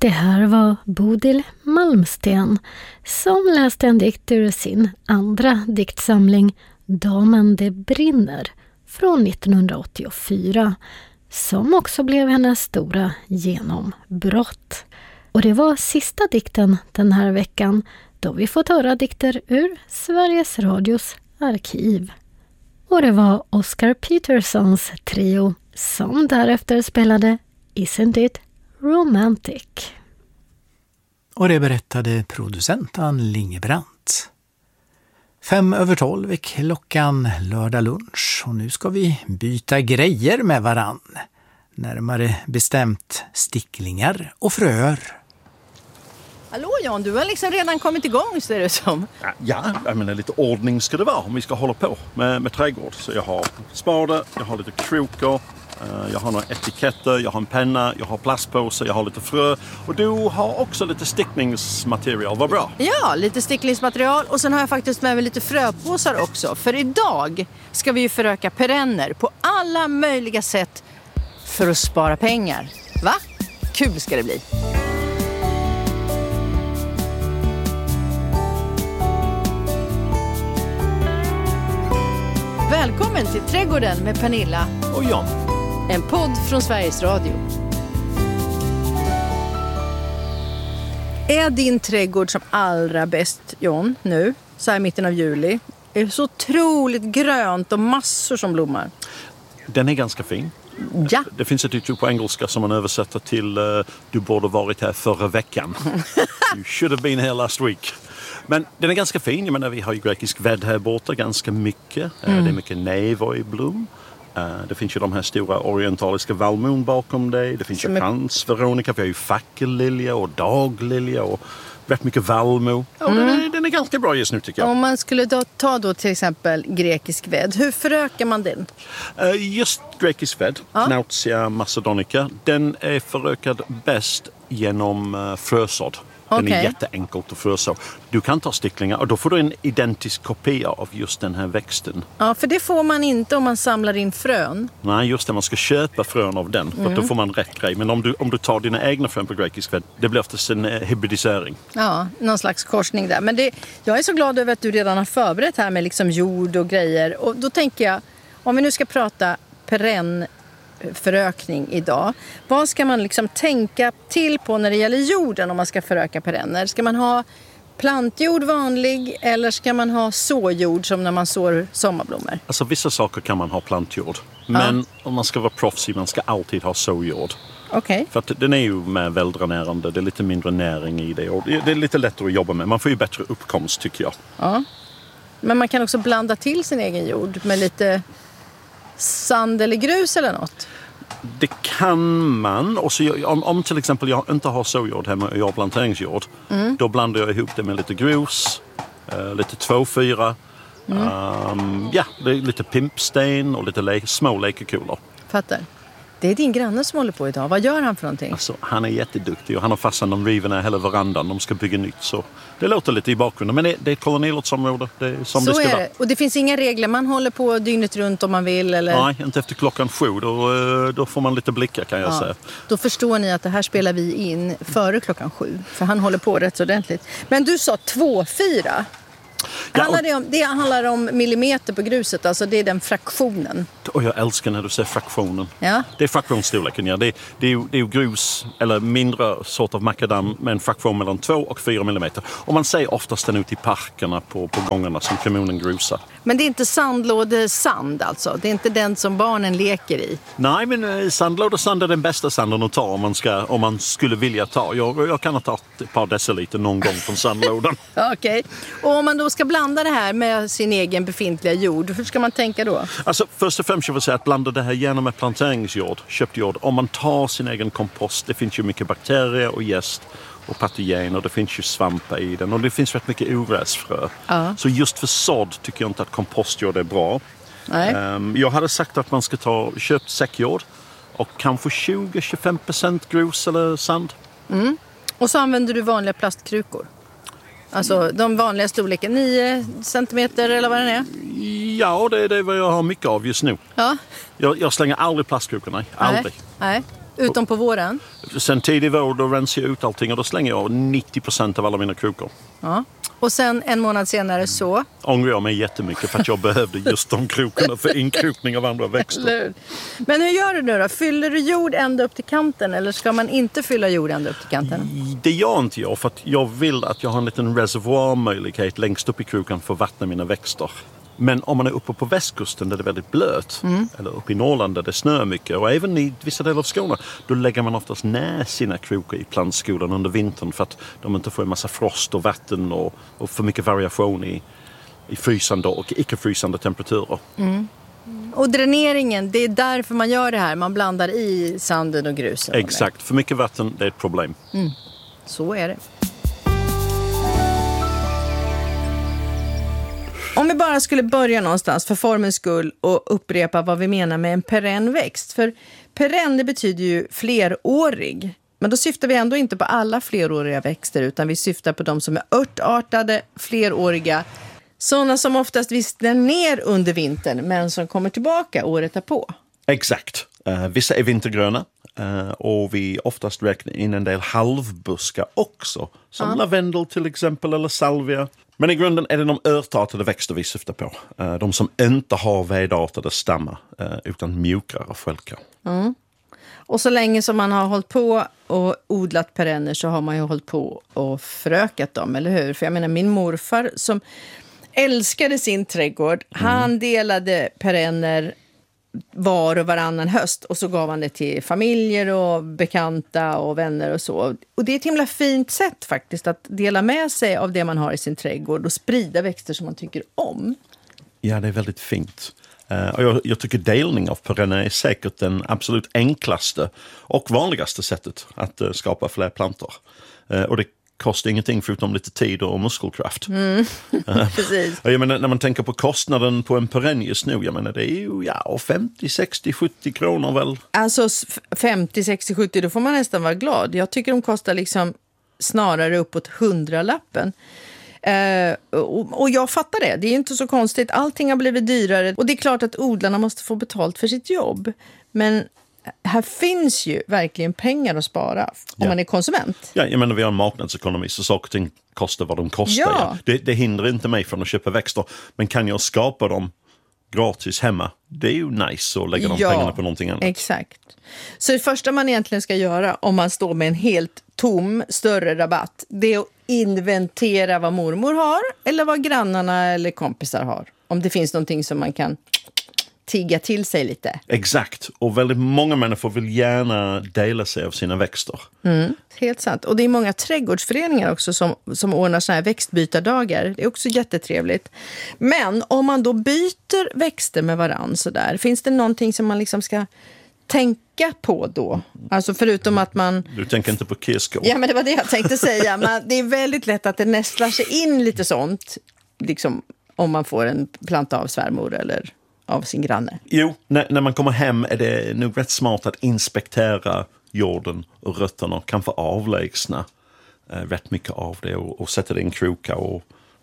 Det här var Bodil Malmsten som läste en dikt ur sin andra diktsamling Damen det brinner från 1984 som också blev hennes stora genombrott. Och det var sista dikten den här veckan då vi fått höra dikter ur Sveriges Radios arkiv. Och det var Oscar Petersons trio som därefter spelade Isn't It Romantic. Och det berättade producent Ann Lingebrandt. 5:05 är klockan lördag lunch och nu ska vi byta grejer med varann. Närmare bestämt sticklingar och fröer. Hallå Jan, du har liksom redan kommit igång ser det som. Ja, jag menar lite ordning ska det vara om vi ska hålla på med trädgård. Så jag har spade, jag har lite krokor, jag har några etiketter, jag har en penna, jag har plastpåse, jag har lite frö. Och du har också lite stickningsmaterial, vad bra. Ja, lite stickningsmaterial och sen har jag faktiskt med mig lite fröpåsar också. För idag ska vi ju föröka perenner på alla möjliga sätt för att spara pengar. Va? Kul ska det bli. Välkommen till Trädgården med Pernilla Och Jan. En podd från Sveriges Radio. Är din trädgård som allra bäst, Jon, nu, så här i mitten av juli? Är så otroligt grönt och massor som blommar. Den är ganska fin. Ja. Det finns ett uttryck på engelska som man översätter till du borde varit här förra veckan. You should have been here last week. Men den är ganska fin. Jag menar, vi har ju grekisk vädd här borta ganska mycket. Det är mycket nevor i blom. Det finns ju de här stora orientaliska vallmon bakom dig. Det finns ju krans, Veronica. Vi har ju fackellilja och daglilja och rätt mycket vallmo. Den är ganska bra just nu tycker jag. Om man skulle ta då till exempel grekisk vädd, hur förökar man den? Just grekisk vädd, Knautsia macedonica, den är förökad bäst genom frösådd. Den är jätteenkelt att fröså. Du kan ta sticklingar och då får du en identisk kopia av just den här växten. Ja, för det får man inte om man samlar in frön. Nej, just det. Man ska köpa frön av den. För då får man rätt grej. Men om du tar dina egna frön på grekisk vädd, det blir oftast en hybridisering. Ja, någon slags korsning där. Men jag är så glad över att du redan har förberett här med liksom jord och grejer. Och då tänker jag, om vi nu ska prata perennförökning idag. Vad ska man liksom tänka till på när det gäller jorden om man ska föröka perenner? Ska man ha plantjord vanlig eller ska man ha såjord som när man sår sommarblommor? Alltså vissa saker kan man ha plantjord. Men om man ska vara proffsig, man ska alltid ha såjord. Okej. För att den är ju med väldränärande, det är lite mindre näring i det. Och det är lite lättare att jobba med. Man får ju bättre uppkomst tycker jag. Ja. Men man kan också blanda till sin egen jord med lite sand eller grus eller något. Det kan man. Och så, om till exempel jag inte har såjord hemma och jag har planteringsjord. Då blandar jag ihop det med lite grus, lite 2-4. Det är lite pimpsten och lite små lekekulor. Fattar. Det är din granne som håller på idag. Vad gör han för någonting? Alltså, han är jätteduktig och han har fastnat de riverna hela verandan. De ska bygga nytt. Så det låter lite i bakgrunden. Men det är ett kolonilottsområde. Det är som så det ska är vara. det. Och det finns inga regler. Man håller på dygnet runt om man vill. Eller? Nej, inte efter klockan 7. Då får man lite blickar kan jag säga. Då förstår ni att det här spelar vi in före klockan 7. För han håller på rätt så ordentligt. Men du sa 2-4. Det handlar om millimeter på gruset, alltså det är den fraktionen. Och jag älskar när du säger fraktionen. Ja. Det är fraktionsstorleken, ja. Det är ju grus eller mindre sort av makadam med en fraktion mellan 2 och 4 millimeter. Och man ser oftast den ute i parkerna på gångarna som kommunen grusar. Men det är inte sandlådesand alltså? Det är inte den som barnen leker i? Nej, men sandlådesand är den bästa sanden att ta om man skulle vilja ta. Jag kan ha tagit ett par deciliter någon gång från sandlådan. Okej. Och om man då ska blanda det här med sin egen befintliga jord, hur ska man tänka då? Alltså först och främst jag vill säga att blanda det här gärna med planteringsjord, köpt jord. Om man tar sin egen kompost, det finns ju mycket bakterier och jäst och patogener, det finns ju svampar i den och det finns rätt mycket ogräsfrö. Ja. Så just för sådd tycker jag inte att kompostjord är bra. Nej. Jag hade sagt att man ska köpt säckjord och kanske 20-25% grus eller sand. Och så använder du vanliga plastkrukor? Alltså de vanliga storleken, 9 centimeter eller vad den är? Ja, det är vad jag har mycket av just nu. Ja. Jag slänger aldrig plastkrukor, nej. Aldrig. Nej. Utom på våren? Sen tidig vår då rensar jag ut allting och då slänger jag 90% av alla mina krukor. Ja. Och sen en månad senare så? Ångrar jag mig jättemycket för att jag behövde just de krokorna för inkrokning av andra växter. Men hur gör du nu då? Fyller du jord ända upp till kanten eller ska man inte fylla jord ända upp till kanten? Det gör inte jag för att jag vill att jag har en liten reservoarmöjlighet längst upp i krokan för att vattna mina växter. Men om man är uppe på västkusten där det är väldigt blöt, eller uppe i Norrland där det snöar mycket och även i vissa delar av Skåne, då lägger man oftast ner sina krokor i plantskolan under vintern för att de inte får en massa frost och vatten och för mycket variation i frysande och icke-frysande temperaturer. Och dräneringen, det är därför man gör det här. Man blandar i sanden och grusen. Exakt, för mycket vatten det är ett problem. Så är det. Om vi bara skulle börja någonstans för formens skull och upprepa vad vi menar med en perennväxt. För perenn det betyder ju flerårig. Men då syftar vi ändå inte på alla fleråriga växter utan vi syftar på de som är örtartade, fleråriga. Sådana som oftast vissnar ner under vintern men som kommer tillbaka året därpå. Exakt. Vissa är vintergröna och vi oftast räknar in en del halvbuskar också. Som lavendel till exempel eller salvia. Men i grunden är det de örtartade växter vi syftar på. De som inte har vedartade stammar utan mjukare skälkar. Och så länge som man har hållit på och odlat perenner så har man ju hållit på och förökat dem, eller hur? För jag menar min morfar som älskade sin trädgård, han delade perenner var och varannan höst och så gav han det till familjer och bekanta och vänner och så. Och det är ett himla fint sätt faktiskt att dela med sig av det man har i sin trädgård och sprida växter som man tycker om. Ja, det är väldigt fint. Och jag tycker delning av perenner är säkert den absolut enklaste och vanligaste sättet att skapa fler plantor. Och det kostar ingenting förutom lite tid och muskelkraft. Precis. Jag menar, när man tänker på kostnaden på en perenn just nu, jag menar, det är ju 50, 60, 70 kronor väl? Alltså 50, 60, 70, då får man nästan vara glad. Jag tycker de kostar liksom snarare uppåt 100-lappen. Och jag fattar det. Det är inte så konstigt. Allting har blivit dyrare. Och det är klart att odlarna måste få betalt för sitt jobb. Men här finns ju verkligen pengar att spara om man är konsument. Ja, jag menar vi har en marknadsekonomi så saker och ting kostar vad de kostar. Ja. Det hindrar inte mig från att köpa växter. Men kan jag skapa dem gratis hemma, det är ju nice att lägga de pengarna på någonting annat. Exakt. Så det första man egentligen ska göra om man står med en helt tom större rabatt, det är att inventera vad mormor har eller vad grannarna eller kompisar har. Om det finns någonting som man kan tigga till sig lite. Exakt. Och väldigt många människor vill gärna dela sig av sina växter. Helt sant. Och det är många trädgårdsföreningar också som ordnar såna här växtbytardagar. Det är också jättetrevligt. Men om man då byter växter med varann så där, finns det någonting som man liksom ska tänka på då? Alltså förutom att man... Du tänker inte på kirskål? Ja, men det var det jag tänkte säga. Men det är väldigt lätt att det nästlar sig in lite sånt. Liksom om man får en planta av svärmor eller av sin granne. Jo, när man kommer hem är det nog rätt smart att inspektera jorden och rötterna och kanske avlägsna rätt mycket av det och sätta det i en kroka och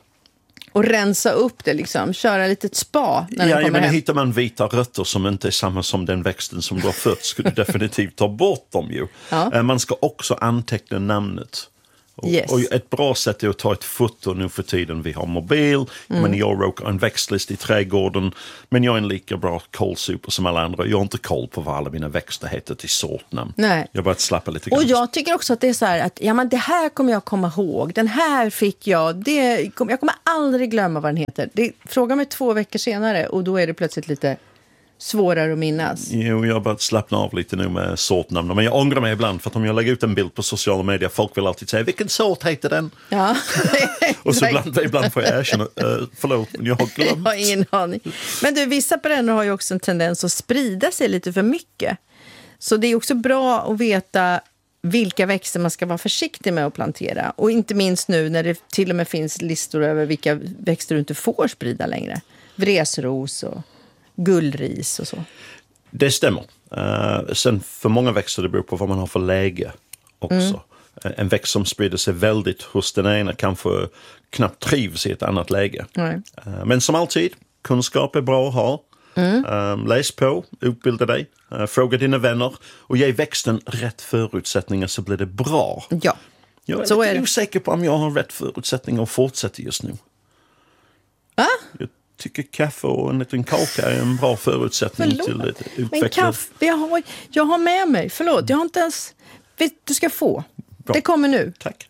rensa upp det liksom, köra lite spa när den kommer hem. Hittar man vita rötter som inte är samma som den växten som du har fött skulle du definitivt ta bort dem ju. Ja. Man ska också anteckna namnet. Och ett bra sätt är att ta ett foto nu för tiden. Vi har mobil, men jag råkar en växtlist i trädgården. Men jag är en lika bra kålsuper som alla andra. Jag har inte koll på vad alla mina växter heter till sortnamn. Nej. Jag bara slappa lite grann. Och jag tycker också att det är så här att men det här kommer jag komma ihåg. Den här fick jag. Jag kommer aldrig glömma vad den heter. Fråga mig 2 veckor senare och då är det plötsligt lite svårare att minnas. Jo, jag har börjat slappna av lite nu med sortnamn. Men jag ångrar mig ibland för att om jag lägger ut en bild på sociala medier, folk vill alltid säga, vilken sort heter den? Ja. Och så ibland får jag erkänna, förlåt, men jag har glömt. Jag har ingen aning. Men du, vissa perenner har ju också en tendens att sprida sig lite för mycket. Så det är också bra att veta vilka växter man ska vara försiktig med att plantera. Och inte minst nu när det till och med finns listor över vilka växter du inte får sprida längre. Vresros och gullris och så. Det stämmer. Sen för många växter det beror på vad man har för läge också. En växt som sprider sig väldigt hos den ena kanske knappt trivs i ett annat läge. Men som alltid, kunskap är bra att ha. Läs på, utbilda dig, fråga dina vänner och ge växten rätt förutsättningar så blir det bra. Ja, Jag är så lite är det. osäker på om jag har rätt förutsättningar att fortsätta just nu. Va? Jag tycker kaffe och en liten kaka är en bra förutsättning till ett Men utveckling. kaffe, jag har med mig. Förlåt, jag har inte ens... Du ska få. Bra. Det kommer nu. Tack.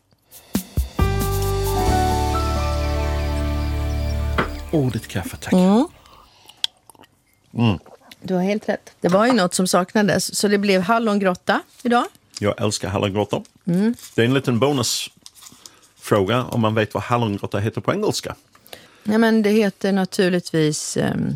Ditt kaffe, tack. Du har helt rätt. Det var ju något som saknades, så det blev hallongrotta idag. Jag älskar hallongrotta. Det är en liten bonusfråga om man vet vad hallongrotta heter på engelska. Ja, men det heter naturligtvis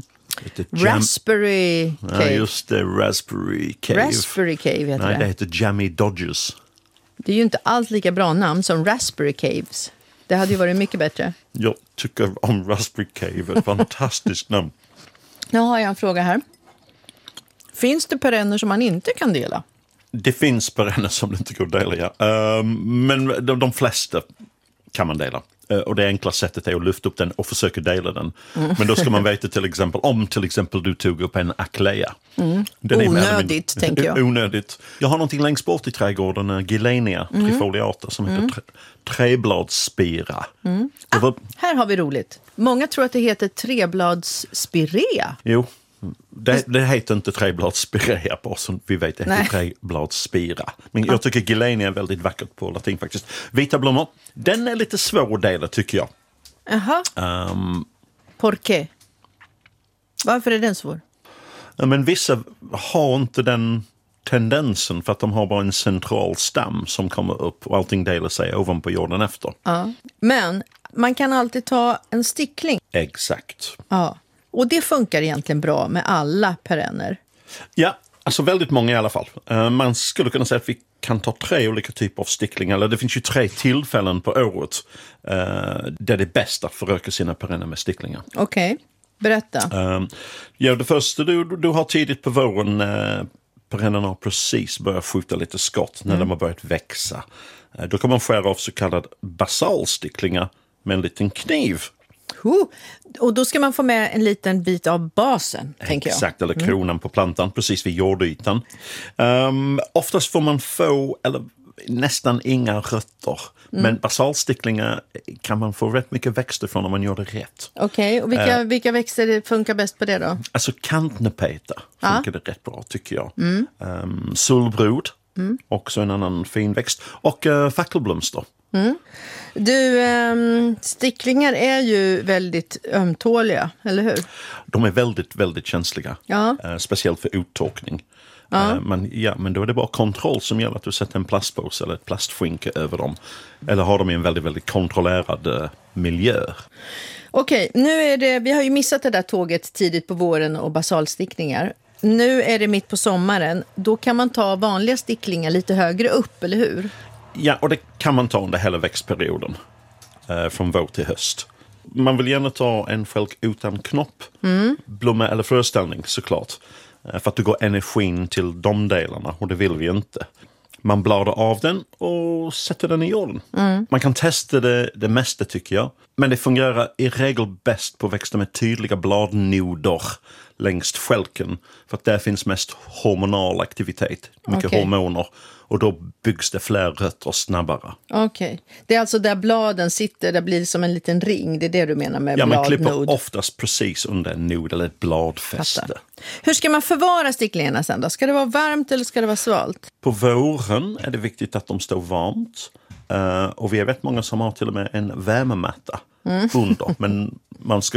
Raspberry Cave. Ja, just det, Raspberry Cave. Raspberry Cave heter Nej, det det. heter Jammy Dodgers. Det är ju inte alls lika bra namn som Raspberry Caves. Det hade ju varit mycket bättre. Jag tycker om Raspberry Cave, ett fantastiskt namn. Nu har jag en fråga här. Finns det perenner som man inte kan dela? Det finns perenner som det inte går att dela, ja. Men de flesta kan man dela. Och det enkla sättet är att lyfta upp den och försöka dela den. Men då ska man veta till exempel du tog upp en aklea. Den är Onödigt, tänker jag. Onödigt. Jag har någonting längst bort i trädgården, Gilenia trifoliata, som heter trebladsspira. Här har vi roligt. Många tror att det heter trebladsspirea. Jo, det heter inte trebladsspirea på som vi vet, det heter trebladsspira. Men jag tycker Gilenia är väldigt vackert på latin faktiskt. Vita blommor, den är lite svår att dela tycker jag. Jaha. Por qué? Varför är den svår? Men vissa har inte den tendensen för att de har bara en central stam som kommer upp och allting delar sig ovanpå jorden efter. Ja. Men man kan alltid ta en stickling. Exakt. Ja. Och det funkar egentligen bra med alla perenner. Ja, alltså väldigt många i alla fall. Man skulle kunna säga att vi kan ta 3 olika typer av sticklingar. Eller det finns ju 3 tillfällen på året där det är bäst att föröka sina perenner med sticklingar. Okej, berätta. Ja, det första du har tidigt på våren, perennerna har precis börjat skjuta lite skott när de har börjat växa. Då kan man skära av så kallade basalsticklingar med en liten kniv. Och då ska man få med en liten bit av basen, tänker jag. Exakt, eller kronan på plantan, precis vid jordytan. Oftast får man nästan inga rötter. Men basalsticklingar kan man få rätt mycket växter från om man gör det rätt. Okej, och vilka växter funkar bäst på det då? Alltså kantnepeta funkar det rätt bra tycker jag. Solbrod, också en annan fin växt. Och fackelblomster. Du, sticklingar är ju väldigt ömtåliga, eller hur? De är väldigt, väldigt känsliga. Ja. Speciellt för uttorkning. Men då är det bara kontroll som gäller att du sätter en plastpåse eller ett plastskynke över dem. Eller har dem i en väldigt, väldigt kontrollerad miljö. Okej, vi har ju missat det där tåget tidigt på våren och basalstickningar. Nu är det mitt på sommaren. Då kan man ta vanliga sticklingar lite högre upp, eller hur? Ja, och det kan man ta under hela växtperioden. Från vår till höst. Man vill gärna ta en skälk utan knopp. Blomma eller fröställning såklart. För att du går energin till de delarna. Och det vill vi inte. Man bladar av den och sätter den i jorden. Man kan testa det mesta tycker jag. Men det fungerar i regel bäst på växter med tydliga bladnoder längst skälken. För att där finns mest hormonal aktivitet. Mycket hormoner. Och då byggs det fler rötter snabbare. Okej. Det är alltså där bladen sitter, där blir det som en liten ring. Det är det du menar med bladnod? Ja, man klipper oftast precis under en nod eller ett bladfäste. Fattar. Hur ska man förvara sticklingarna sen då? Ska det vara varmt eller ska det vara svalt? På våren är det viktigt att de står varmt. Och vi vet många som har till och med en värmematta under. Men man ska